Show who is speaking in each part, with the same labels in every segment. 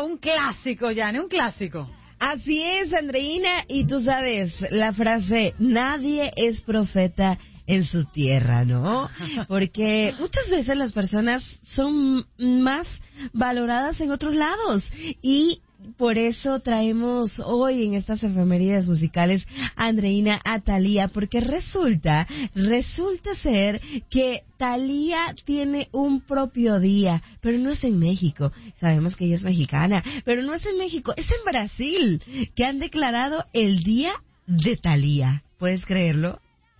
Speaker 1: un clásico, Yane, un clásico.
Speaker 2: Así es, Andreina, y tú sabes la frase, nadie es profeta en su tierra, ¿no? Porque muchas veces las personas son más valoradas en otros lados y por eso traemos hoy en estas efemérides musicales a Andreina a Thalía, porque resulta ser que Thalía tiene un propio día, pero no es en México. Sabemos que ella es mexicana, pero no es en México, es en Brasil, que han declarado el Día de Thalía. ¿Puedes creerlo?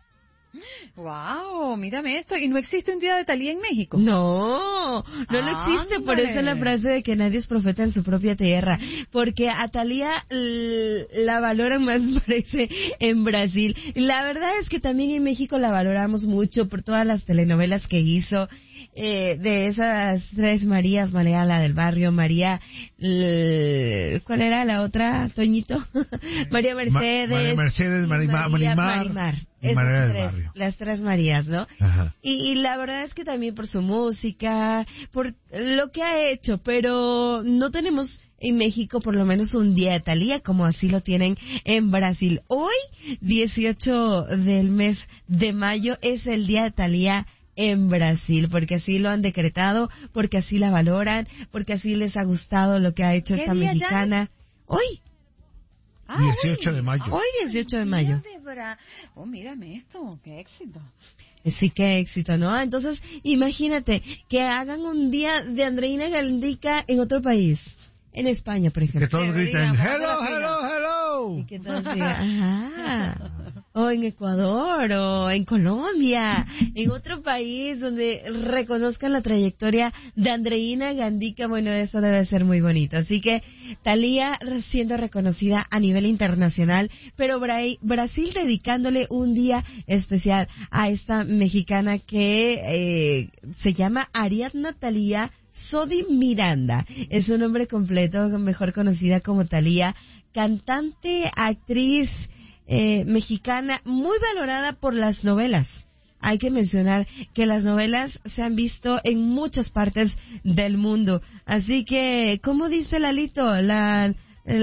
Speaker 1: Wow, mírame esto. ¿Y no existe un día de Thalía en México?
Speaker 2: No lo existe, por eso la frase de que nadie es profeta en su propia tierra, porque a Thalía la valoran más, parece, en Brasil. La verdad es que también en México la valoramos mucho por todas las telenovelas que hizo, de esas tres Marías, María la del barrio, María, ¿cuál era la otra, Toñito? María Mercedes.
Speaker 3: María Mercedes, Marimar. Y María del barrio.
Speaker 2: Las tres Marías, ¿no?
Speaker 3: Ajá.
Speaker 2: Y la verdad es que también por su música, por lo que ha hecho, pero no tenemos en México por lo menos un día de Thalía como así lo tienen en Brasil. Hoy, 18 del mes de mayo, es el día de Thalía en Brasil, porque así lo han decretado, porque así la valoran, porque así les ha gustado lo que ha hecho esta mexicana. Ya? Hoy.
Speaker 3: 18 de mayo.
Speaker 2: Hoy 18 de mayo.
Speaker 1: Oh, mírame esto, qué éxito.
Speaker 2: Sí, qué éxito, ¿no? Entonces, imagínate que hagan un día de Andreina Gandica en otro país. En España, por ejemplo.
Speaker 3: Que todos griten, hello.
Speaker 2: Y que todos digan, ajá. O en Ecuador, o en Colombia, en otro país donde reconozcan la trayectoria de Andreina Gandica. Bueno, eso debe ser muy bonito. Así que Thalía siendo reconocida a nivel internacional, pero Brasil dedicándole un día especial a esta mexicana que se llama Ariadna Thalía Sodi Miranda. Es su nombre completo, mejor conocida como Thalía, cantante, actriz mexicana, muy valorada por las novelas. Hay que mencionar que las novelas se han visto en muchas partes del mundo. Así que, ¿cómo dice Lalito? La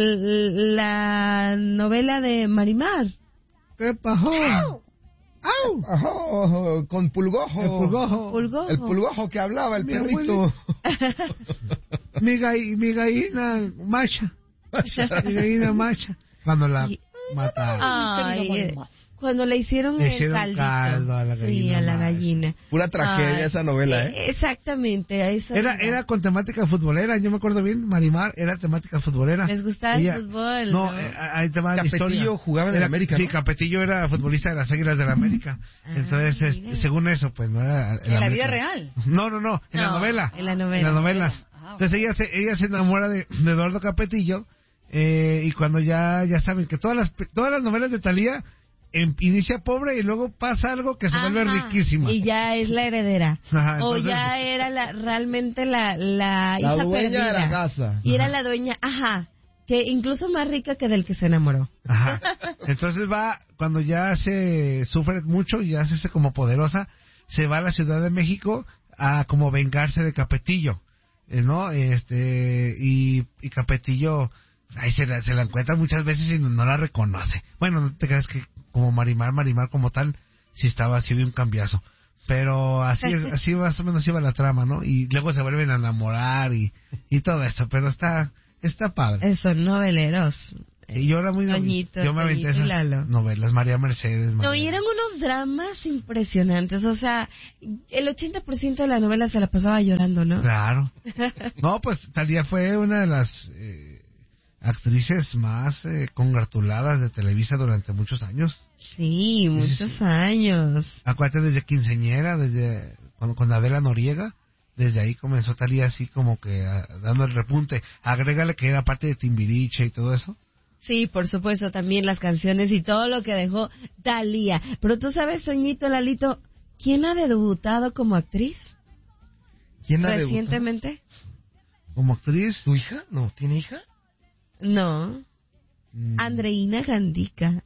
Speaker 2: novela de Marimar.
Speaker 3: ¿Qué pasó?
Speaker 4: ¡Au! Ajá, con Pulgojo. El Pulgojo que hablaba, el perrito.
Speaker 3: Mi gallina macha. Mi gallina macha. Cuando la mataron.
Speaker 2: Cuando le hicieron el caldito.
Speaker 3: Caldo a la gallina.
Speaker 2: Sí, a la gallina.
Speaker 4: Pura tragedia esa novela, ¿eh?
Speaker 2: Exactamente.
Speaker 3: Era con temática futbolera, yo me acuerdo bien, Marimar era temática futbolera.
Speaker 2: ¿Les gustaba el fútbol?
Speaker 3: No, ahí te va la historia.
Speaker 4: Capetillo jugaba en la América, ¿no?
Speaker 3: Sí, Capetillo era futbolista de las Águilas de la América. Entonces, según eso, pues no era...
Speaker 1: ¿En la vida real?
Speaker 3: No, en la novela.
Speaker 2: En la novela.
Speaker 3: En la novela. Entonces ella se enamora de Eduardo Capetillo, y cuando ya saben que todas las novelas de Thalía inicia pobre y luego pasa algo que se vuelve riquísima.
Speaker 2: Y ya es la heredera.
Speaker 3: Ajá,
Speaker 2: entonces, o ya era realmente la hija
Speaker 4: dueña
Speaker 2: perdida.
Speaker 4: de la casa.
Speaker 2: Y era la dueña, que incluso más rica que del que se enamoró.
Speaker 3: Ajá. Entonces cuando ya se sufre mucho y ya se hace como poderosa, se va a la Ciudad de México a como vengarse de Capetillo, ¿no? Y Capetillo ahí se la encuentra muchas veces y no la reconoce. Bueno, no te creas que como Marimar como tal, sí estaba así de un cambiazo. Pero así más o menos iba la trama, ¿no? Y luego se vuelven a enamorar y todo eso, pero está padre.
Speaker 2: Son noveleros.
Speaker 3: Y yo era yo me aventé esas novelas, María Mercedes.
Speaker 2: No, y eran unos dramas impresionantes, o sea, el 80% de la novela se la pasaba llorando, ¿no?
Speaker 3: Claro. No, pues Thalía fue una de las actrices más congratuladas de Televisa durante muchos años.
Speaker 2: Sí, muchos años.
Speaker 3: Acuérdate, desde quinceañera, desde con Adela Noriega, desde ahí comenzó Thalía así como que dando el repunte. Agrégale que era parte de Timbiriche y todo eso.
Speaker 2: Sí, por supuesto, también las canciones y todo lo que dejó Thalía. Pero tú sabes, Soñito, Lalito, ¿quién ha debutado como actriz?
Speaker 4: ¿Quién ha
Speaker 2: recientemente?
Speaker 3: ¿Como actriz?
Speaker 4: ¿Tu hija? ¿No? ¿Tiene hija?
Speaker 2: No. Andreina Gandica.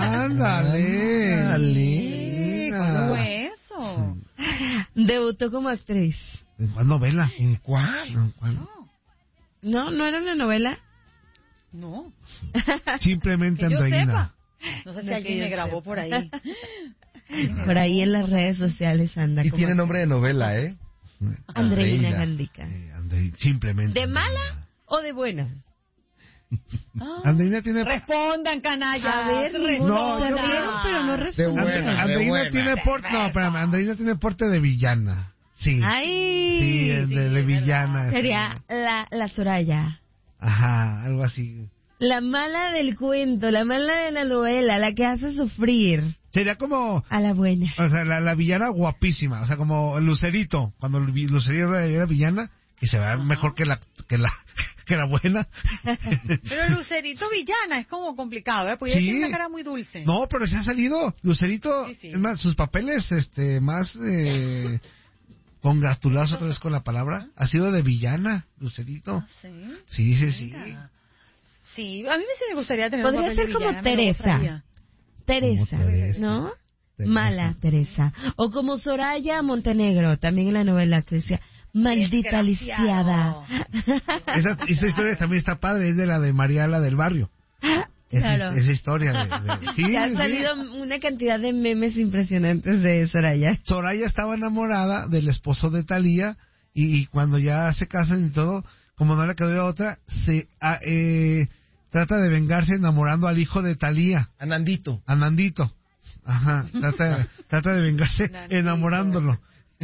Speaker 3: ¡Ándale!
Speaker 1: ¿Cómo es eso?
Speaker 2: Debutó como actriz.
Speaker 3: ¿En cuál novela?
Speaker 4: ¿En cuál?
Speaker 3: No, ¿en cuál?
Speaker 1: No.
Speaker 2: No, no era una novela.
Speaker 1: No.
Speaker 3: Simplemente
Speaker 1: Que yo
Speaker 3: Andreina.
Speaker 1: sepa. No sé si
Speaker 2: No,
Speaker 1: alguien
Speaker 2: que
Speaker 1: me
Speaker 2: yo
Speaker 1: grabó
Speaker 2: sepa.
Speaker 1: por ahí.
Speaker 2: Por ahí en las redes sociales anda.
Speaker 4: Y
Speaker 2: como
Speaker 4: tiene nombre de novela, ¿eh?
Speaker 2: Andreina Gandica.
Speaker 3: Simplemente.
Speaker 2: ¿De mala
Speaker 3: Andreina.
Speaker 2: o de buena?
Speaker 3: Andreina tiene...
Speaker 1: Respondan, canalla.
Speaker 2: A ver, ninguno.
Speaker 3: No,
Speaker 2: Se
Speaker 3: yo
Speaker 2: rieron,
Speaker 3: creo-
Speaker 2: pero no
Speaker 4: De
Speaker 2: respondieron.
Speaker 4: buena.
Speaker 3: Andreina tiene porte... No, espérame. Andreina tiene porte de villana. Sí.
Speaker 2: Ay,
Speaker 3: Sí, de
Speaker 1: verdad.
Speaker 3: villana.
Speaker 2: sería la Soraya.
Speaker 3: Ajá, algo así.
Speaker 2: La mala del cuento, la mala de la novela, la que hace sufrir
Speaker 3: Sería como...
Speaker 2: a la buena.
Speaker 3: O sea, la villana guapísima. O sea, como Lucerito. Cuando Lucerito era villana, que se vea mejor que la buena.
Speaker 1: Pero Lucerito villana es como complicado, ¿eh? Porque ella
Speaker 3: Sí.
Speaker 1: tiene una cara muy dulce.
Speaker 3: No, pero se ha salido. Lucerito,
Speaker 1: Sí.
Speaker 3: es más, sus papeles, más congratulados otra vez con la palabra, ha sido de villana, Lucerito.
Speaker 1: ¿Sí?
Speaker 3: Sí.
Speaker 1: Mira. Sí, a mí sí me gustaría tener un
Speaker 2: Podría
Speaker 1: papel
Speaker 2: ser
Speaker 1: de
Speaker 2: como
Speaker 1: villana, me lo
Speaker 2: Teresa.
Speaker 1: gustaría.
Speaker 2: Teresa,
Speaker 3: Como Teresa.
Speaker 2: ¿no?
Speaker 3: Teresa.
Speaker 2: Mala Teresa. O como Soraya Montenegro, también en la novela que decía, maldita
Speaker 1: Desgraciado.
Speaker 2: lisiada.
Speaker 3: Esa historia también está padre, es de la de Mariala del Barrio.
Speaker 2: Claro.
Speaker 3: Esa historia sí,
Speaker 2: Ya han
Speaker 3: sí.
Speaker 2: salido una cantidad de memes impresionantes de Soraya.
Speaker 3: Soraya estaba enamorada del esposo de Thalía y cuando ya se casan y todo, como no le quedó de otra, trata de vengarse enamorando al hijo de Thalía,
Speaker 4: A Nandito.
Speaker 3: a Nandito. Ajá, trata de vengarse
Speaker 1: Nandito.
Speaker 3: enamorándolo.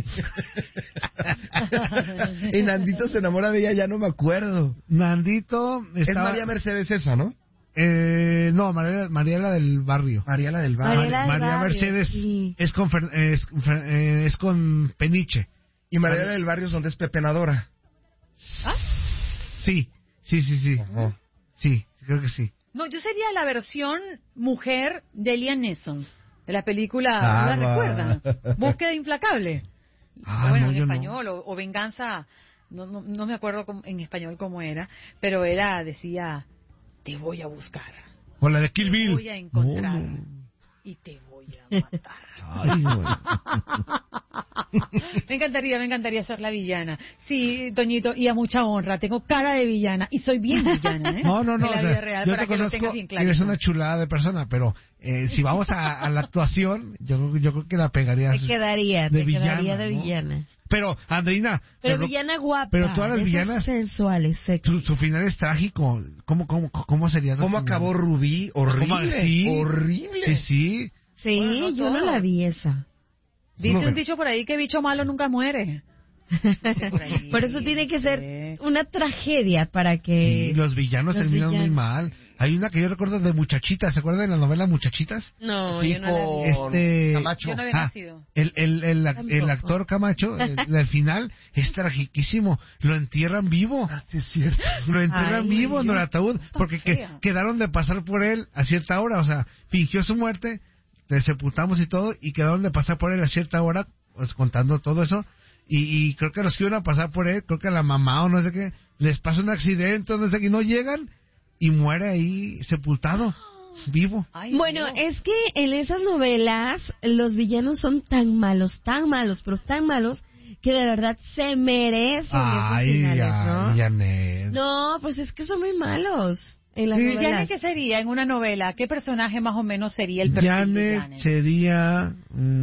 Speaker 4: Y Nandito se enamora de ella, ya no me acuerdo.
Speaker 3: Nandito
Speaker 4: Es
Speaker 3: estaba...
Speaker 4: María Mercedes esa, ¿no?
Speaker 3: No, Mariela del Barrio.
Speaker 4: Mariela del Barrio.
Speaker 2: Mariela del
Speaker 3: María
Speaker 2: Barrio,
Speaker 3: Mercedes
Speaker 2: sí.
Speaker 3: es con Peniche.
Speaker 4: Y Mariela del Barrio es donde es pepenadora.
Speaker 3: Sí.
Speaker 4: Ajá.
Speaker 3: Sí, creo que sí.
Speaker 1: No, yo sería la versión mujer de Liam Neeson, de la película,
Speaker 4: Ah,
Speaker 1: ¿no la
Speaker 4: va.
Speaker 1: recuerdan? Búsqueda implacable.
Speaker 3: Ah,
Speaker 1: Bueno,
Speaker 3: no,
Speaker 1: en
Speaker 3: yo no.
Speaker 1: español, o Venganza, no me acuerdo en español cómo era, pero decía, te voy a buscar,
Speaker 3: O la de Kill
Speaker 1: te
Speaker 3: Bill.
Speaker 1: voy a encontrar
Speaker 3: No.
Speaker 1: y te voy a matar.
Speaker 3: Ay, güey.
Speaker 1: Me encantaría ser la villana. Sí, Toñito, y a mucha honra. Tengo cara de villana y soy bien villana, ¿eh?
Speaker 3: No,
Speaker 1: En la
Speaker 3: o sea,
Speaker 1: vida real,
Speaker 3: yo
Speaker 1: para
Speaker 3: te
Speaker 1: que lo
Speaker 3: conozco
Speaker 1: tengas bien
Speaker 3: y
Speaker 1: claro.
Speaker 3: eres una chulada de persona, pero si vamos a la actuación, yo creo que la pegarías
Speaker 2: Te quedaría
Speaker 3: de
Speaker 2: de
Speaker 3: villana,
Speaker 2: villana.
Speaker 3: Pero, Andreina,
Speaker 2: Pero villana guapa.
Speaker 3: pero todas las
Speaker 2: de esas
Speaker 3: villanas-
Speaker 2: sensuales, sexy.
Speaker 3: su final es trágico. ¿Cómo sería?
Speaker 4: ¿Cómo acabó Rubí? Horrible.
Speaker 3: Sí.
Speaker 4: Horrible.
Speaker 3: Sí.
Speaker 2: Sí,
Speaker 1: Bueno, no
Speaker 2: yo no
Speaker 1: todo.
Speaker 2: la vi esa.
Speaker 1: Dice
Speaker 4: No,
Speaker 1: un
Speaker 4: bueno.
Speaker 1: dicho por ahí que bicho malo nunca muere. Por ahí,
Speaker 2: Por eso tiene que ser
Speaker 1: sí.
Speaker 2: una tragedia para que...
Speaker 3: Sí, los villanos
Speaker 2: los
Speaker 3: terminan muy
Speaker 2: villanos.
Speaker 3: mal. Hay una que yo recuerdo de Muchachitas, ¿se acuerdan de la novela Muchachitas?
Speaker 2: No,
Speaker 4: Sí,
Speaker 2: yo no la vi.
Speaker 4: con Camacho.
Speaker 1: Yo no había nacido.
Speaker 3: El
Speaker 2: Tampoco.
Speaker 3: actor Camacho, al final, es tragiquísimo. Lo entierran vivo.
Speaker 4: Ah, sí, es cierto.
Speaker 3: Lo entierran
Speaker 2: Ay,
Speaker 3: vivo en el
Speaker 1: Dios,
Speaker 3: ataúd
Speaker 1: tan
Speaker 3: porque
Speaker 1: fea.
Speaker 3: quedaron de pasar por él a cierta hora. O sea, fingió su muerte, le sepultamos y todo, y quedaron de pasar por él a cierta hora, pues, contando todo eso. Y creo que los que iban a pasar por él, creo que a la mamá o no sé qué, les pasa un accidente, no sé qué, y no llegan, y muere ahí sepultado, vivo.
Speaker 1: Ay,
Speaker 2: Bueno,
Speaker 1: Dios.
Speaker 2: es que en esas novelas los villanos son tan malos, pero tan malos, que de verdad se merecen esos finales, ¿no?
Speaker 3: Janet.
Speaker 2: No, pues es que son muy malos en las
Speaker 3: Sí.
Speaker 2: novelas.
Speaker 1: Janet, ¿qué sería en una novela? ¿Qué personaje más o menos sería el perfil de
Speaker 3: Janet
Speaker 1: Janet?
Speaker 3: sería...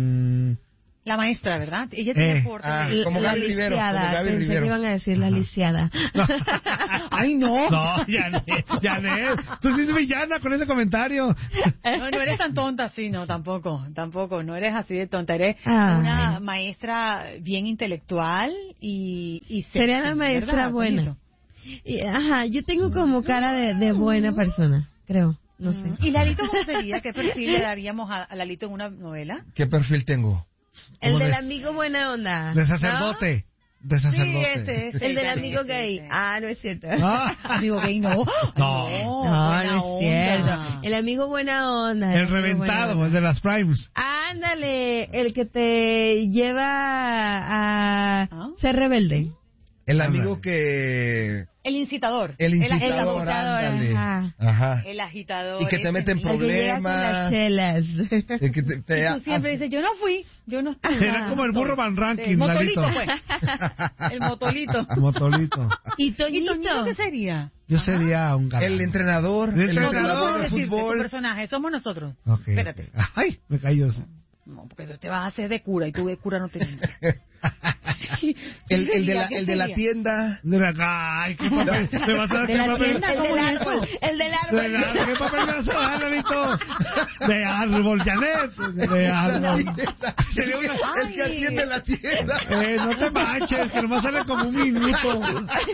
Speaker 1: La maestra, ¿verdad? Ella tiene porte de...
Speaker 4: como
Speaker 2: La
Speaker 4: Gaby Rivero,
Speaker 2: lisiada,
Speaker 4: como Gaby
Speaker 2: pensé
Speaker 4: Rivero.
Speaker 2: que iban a decir la lisiada.
Speaker 1: Ay, no.
Speaker 3: No, Janet, tú sí eres villana con ese comentario.
Speaker 1: No eres tan tonta, sí, no, tampoco, no eres así de tonta, eres
Speaker 2: Ay.
Speaker 1: una maestra bien intelectual y sexy,
Speaker 2: Sería la maestra
Speaker 1: ¿verdad,
Speaker 2: buena.
Speaker 1: Toñito?
Speaker 2: Ajá, yo tengo como cara de buena persona, creo, no sé.
Speaker 1: ¿Y Lalito cómo sería? ¿Qué perfil le daríamos a Lalito en una novela?
Speaker 4: ¿Qué perfil tengo?
Speaker 2: El
Speaker 3: como
Speaker 2: del
Speaker 3: de-
Speaker 2: amigo buena onda.
Speaker 3: De sacerdote. De sacerdote.
Speaker 1: Sí, ese.
Speaker 2: El del
Speaker 1: ese,
Speaker 2: amigo
Speaker 1: ese,
Speaker 2: gay.
Speaker 1: ese.
Speaker 2: Ah, no es cierto.
Speaker 3: Ah,
Speaker 1: Amigo gay, no.
Speaker 3: No.
Speaker 2: No,
Speaker 1: buena
Speaker 2: no es cierto.
Speaker 1: onda.
Speaker 2: El amigo buena onda.
Speaker 3: el
Speaker 2: amigo buena
Speaker 3: reventado,
Speaker 2: onda.
Speaker 3: el de las primes.
Speaker 2: Ándale, el que te lleva a
Speaker 1: ¿Ah?
Speaker 2: ser rebelde.
Speaker 4: El amigo que...
Speaker 1: El incitador.
Speaker 4: El incitador,
Speaker 2: El agitador,
Speaker 4: ándale.
Speaker 2: ajá.
Speaker 1: El agitador.
Speaker 4: Y que te mete en
Speaker 2: El que llega con las
Speaker 4: problemas.
Speaker 2: chelas.
Speaker 4: El que
Speaker 1: Y tú siempre dices, yo no fui, yo no estuve.
Speaker 3: Será como el burro Van Ranking,
Speaker 1: El motolito,
Speaker 3: Lalito.
Speaker 1: pues. El motolito.
Speaker 3: Motolito.
Speaker 2: ¿Y Toñito?
Speaker 1: ¿Y Toñito qué sería?
Speaker 3: Yo sería un galán.
Speaker 4: El entrenador.
Speaker 3: El
Speaker 4: El
Speaker 3: entrenador.
Speaker 4: entrenador de
Speaker 1: decirte, tu
Speaker 4: fútbol.
Speaker 1: personaje, somos nosotros.
Speaker 3: Ok.
Speaker 1: Espérate.
Speaker 3: Ay, me cayó.
Speaker 1: No, porque tú te vas a hacer de cura y tú de cura no te vienes. Sí.
Speaker 4: El de la
Speaker 1: sería?
Speaker 4: tienda.
Speaker 3: De la... Ay, qué papel. Me vas a dar
Speaker 1: De
Speaker 3: qué
Speaker 1: la
Speaker 3: papel.
Speaker 1: tienda,
Speaker 2: El
Speaker 1: ¿cómo
Speaker 2: del
Speaker 1: es
Speaker 2: árbol.
Speaker 1: eso?
Speaker 2: El del
Speaker 3: De
Speaker 2: árbol.
Speaker 3: la... ¿Qué papel me vas a dar, Lalito? De árbol, Janet. De árbol. Sería una...
Speaker 4: El que atiende la tienda.
Speaker 3: No te manches, que nomás sale como un minuto.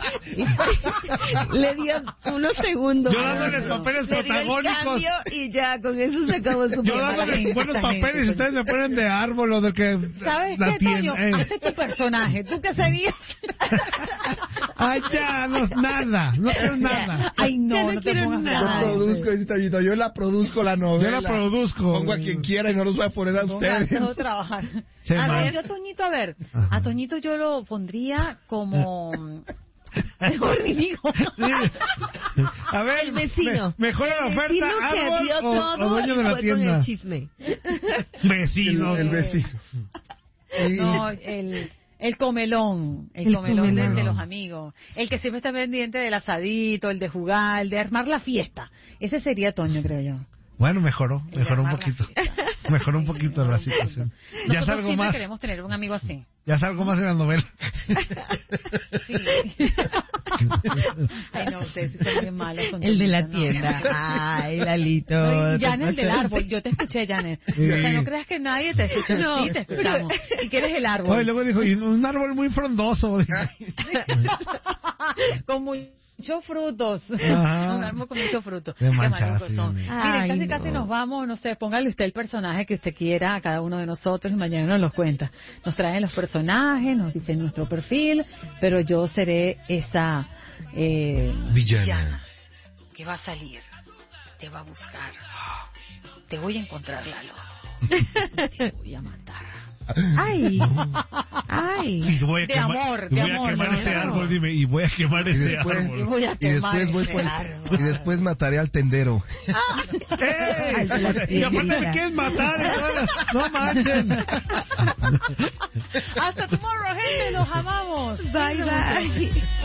Speaker 2: Le dio unos segundos.
Speaker 3: Yo dándole papeles
Speaker 2: Le dio el
Speaker 3: protagónicos.
Speaker 2: cambio y ya, con eso se acabó su
Speaker 3: Yo
Speaker 2: programa.
Speaker 3: dándole buenos papeles y ustedes me ponen de árbol o del que...
Speaker 1: ¿Sabes
Speaker 3: la
Speaker 1: qué, Toño?
Speaker 3: tienda.
Speaker 1: Hace tu personaje. ¿Tú qué serías?
Speaker 3: Ay, ya, no, nada. No quiero nada.
Speaker 1: Ay,
Speaker 2: Ya
Speaker 1: no,
Speaker 2: no
Speaker 1: no te
Speaker 2: quiero
Speaker 1: pongas
Speaker 2: nada.
Speaker 1: bravo.
Speaker 4: Yo produzco, dice Toñito, yo la produzco la novela.
Speaker 3: Yo la produzco.
Speaker 4: Pongo a quien quiera y no los voy a poner a ustedes.
Speaker 1: Gracias por trabajar.
Speaker 3: Se
Speaker 1: A
Speaker 3: mal.
Speaker 1: ver, yo Toñito,
Speaker 3: Ajá.
Speaker 1: a Toñito yo lo pondría como... Mejor ni digo.
Speaker 3: A ver,
Speaker 2: El vecino.
Speaker 3: Mejora la oferta,
Speaker 2: Vecino que
Speaker 3: árbol
Speaker 2: vio
Speaker 3: o
Speaker 2: todo
Speaker 3: dueño
Speaker 2: y
Speaker 3: de la
Speaker 2: fue con
Speaker 3: tienda.
Speaker 2: el chisme.
Speaker 3: Vecino.
Speaker 4: El vecino.
Speaker 1: No, el comelón. El
Speaker 2: El
Speaker 1: comelón de
Speaker 3: comelón.
Speaker 1: los amigos. El que siempre está pendiente del asadito, el de jugar, el de armar la fiesta. Ese sería Toño, creo yo.
Speaker 3: Bueno, mejoró un
Speaker 1: armar la
Speaker 3: poquito.
Speaker 1: fiesta.
Speaker 3: Mejoró un poquito la situación. Ya
Speaker 1: Nosotros
Speaker 3: salgo
Speaker 1: siempre
Speaker 3: más.
Speaker 1: queremos tener un amigo así.
Speaker 3: Ya salgo más en la novela.
Speaker 1: Sí. Ay, no, ustedes sí son bien malos con
Speaker 2: El de la
Speaker 1: Toñito, no.
Speaker 2: tienda. Ay, Lalito.
Speaker 1: No, y
Speaker 2: te
Speaker 1: Janet del
Speaker 2: pasas.
Speaker 1: árbol, yo te escuché, Janet.
Speaker 3: Sí.
Speaker 1: O sea, no creas que nadie te escucha.
Speaker 2: No.
Speaker 1: Sí, te escuchamos. Y que eres el árbol.
Speaker 3: Oye, luego dijo, y un árbol muy frondoso.
Speaker 1: Con muchos frutos.
Speaker 3: Ajá.
Speaker 1: Un árbol con muchos frutos.
Speaker 3: Qué
Speaker 1: Qué
Speaker 3: manchada,
Speaker 1: malucos
Speaker 3: sí,
Speaker 1: son.
Speaker 3: Dios mío.
Speaker 1: Miren,
Speaker 2: Ay,
Speaker 1: casi
Speaker 2: no.
Speaker 1: nos vamos, no sé, póngale usted el personaje que usted quiera a cada uno de nosotros y mañana nos los cuenta. Nos traen los personajes, nos dicen nuestro perfil, pero yo seré esa
Speaker 4: Villana.
Speaker 1: que va a salir, te va a buscar, te voy a encontrar, Lalo, te voy a matar.
Speaker 2: Ay. Ay.
Speaker 3: Y voy a
Speaker 1: De
Speaker 3: quemar,
Speaker 1: amor,
Speaker 3: y
Speaker 1: de
Speaker 3: voy a
Speaker 1: amor,
Speaker 3: quemar
Speaker 1: de
Speaker 3: ese
Speaker 1: amor.
Speaker 3: árbol, dime, y voy a quemar
Speaker 4: Y
Speaker 3: ese
Speaker 4: después,
Speaker 1: Y voy a
Speaker 3: árbol.
Speaker 4: y después
Speaker 1: quemar
Speaker 4: voy
Speaker 1: ese
Speaker 4: por
Speaker 1: árbol.
Speaker 4: y después mataré al tendero.
Speaker 3: ¡Ey!
Speaker 2: Ay, de la
Speaker 3: Y aparte me
Speaker 2: tiendita.
Speaker 3: quieres matar, no manchen.
Speaker 1: Hasta tomorrow, gente, los amamos.
Speaker 2: Bye, bye.